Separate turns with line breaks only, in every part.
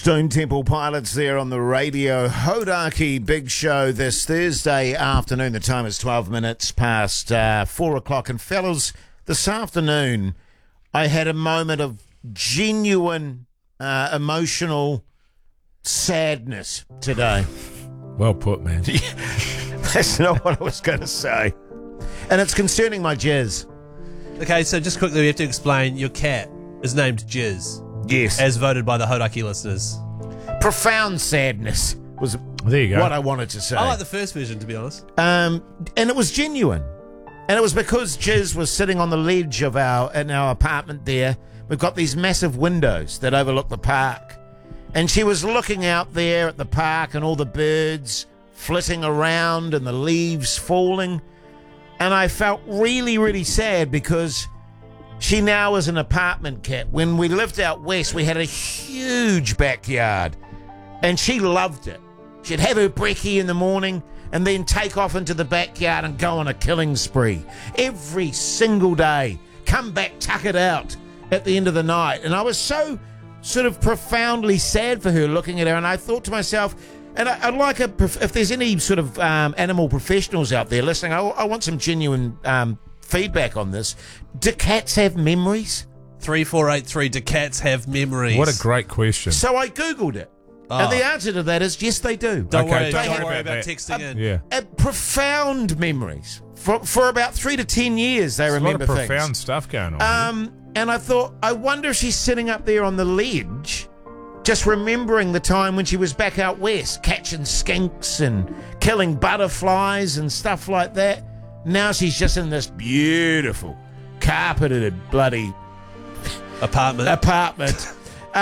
Stone Temple Pilots there on the radio. Hodaki Big Show this Thursday afternoon. The time is 12 minutes past 4 o'clock. And fellas, this afternoon I had a moment of genuine emotional sadness today.
Well put, man.
That's not what I was going to say. And it's concerning my jizz.
Okay, so just quickly, we have to explain your cat is named Jizz.
Yes.
As voted by the Hodaki listeners.
Profound sadness was
There you go.
what I wanted to say.
I like the first version, to be honest.
And it was genuine. And it was because Jizz was sitting on the ledge of our apartment there. We've got these massive windows that overlook the park. And she was looking out there at the park and all the birds flitting around and the leaves falling. And I felt really, really sad because she now is an apartment cat. When we lived out west, we had a huge backyard. And she loved it. She'd have her brekkie in the morning and then take off into the backyard and go on a killing spree. Every single day. Come back, tuck it out at the end of the night. And I was so sort of profoundly sad for her looking at her. And I thought to myself, and I'd like if there's any sort of animal professionals out there listening, I want some genuine feedback on this. Do cats have memories?
3483, do cats have memories?
What a great question.
So I Googled it. And the answer to that is yes, they do.
Don't
Okay,
worry,
don't
don't
worry
worry
about
about
that.
texting in.
Yeah.
Profound memories. For about 3 to 10 years, they
There's
remember
a lot of
things.
profound stuff going on.
And I thought, I wonder if she's sitting up there on the ledge, just remembering the time when she was back out west, catching skinks and killing butterflies and stuff like that. Now she's just in this beautiful, carpeted bloody apartment.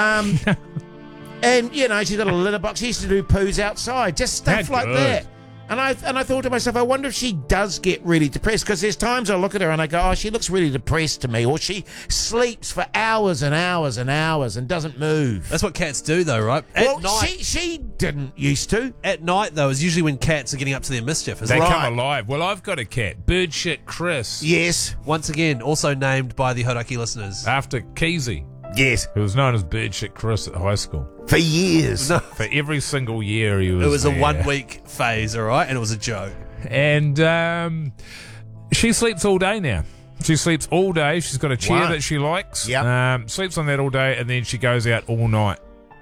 And, you know, she's got a litter box. She used to do poos outside, just stuff
That's
like
good.
that. And I thought to myself, I wonder if she does get really depressed, because there's times I look at her and I go, oh, she looks really depressed to me, or she sleeps for hours and hours and hours and doesn't move.
That's what cats do, though, right? At
Well,
night,
she didn't used to.
at night, though, is usually when cats are getting up to their mischief.
They
Isn't it?
right.
come alive. Well, I've got a cat, Birdshit Chris,
Yes,
Once again, also named by the Hodaki listeners.
after Keezy,
yes,
who was known as Birdshit Chris at high school.
for years.
No,
For every single year he was
it was a
there.
1 week phase, all right? And it was a joke.
And she sleeps all day now. She sleeps all day. She's got a chair
Wow.
that she likes.
Yep.
Sleeps on that all day, and then she goes out all night.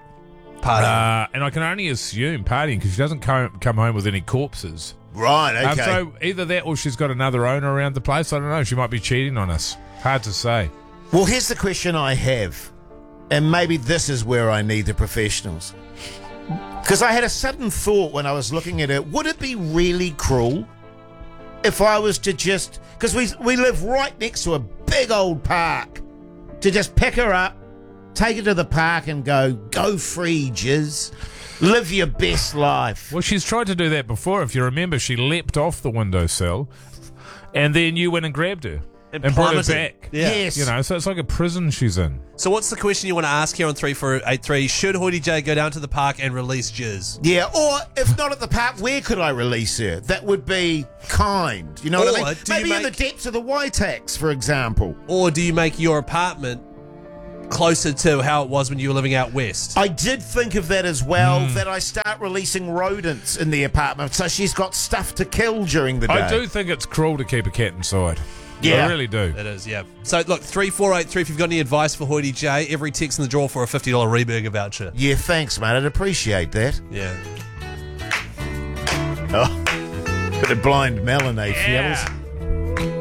Party.
And I can only assume partying, because she doesn't come home with any corpses.
Right, okay.
So either that or she's got another owner around the place. I don't know. She might be cheating on us. Hard to say.
Well, here's the question I have, and maybe this is where I need the professionals. Because I had a sudden thought when I was looking at it, would it be really cruel if I was to just, because we live right next to a big old park, to just pick her up, take her to the park and go free, Jizz. Live your best life.
Well, she's tried to do that before. If you remember, she leapt off the windowsill, and then you went and grabbed her and brought her
plummeted.
back.
Yeah.
Yes.
You know, so it's like a prison she's in.
So what's the question you want to ask here on 3483? Should Hoity J go down to the park and release Jizz?
Yeah, or if not at the park, where could I release her? That would be kind. You know what I
Or
mean?
do you
Maybe in the
make-
depths of the Waitaks, for example.
Or do you make your apartment closer to how it was when you were living out west?
I did think of that as well, that I start releasing rodents in the apartment so she's got stuff to kill during the day.
I do think it's cruel to keep a cat inside.
Yeah.
I really do.
It is, yeah. So, look, 3483, if you've got any advice for Hoity J, every text in the draw for a $50 Reburger voucher.
Yeah, thanks, mate. I'd appreciate that.
Yeah.
Oh, bit of blind melon, fellas.